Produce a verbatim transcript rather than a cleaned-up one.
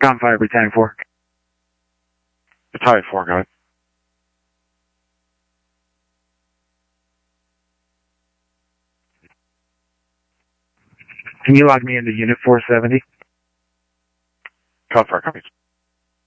Gunfire, Battalion four. Battalion four, got it. Can you log me into Unit four seventy? Gunfire, copies.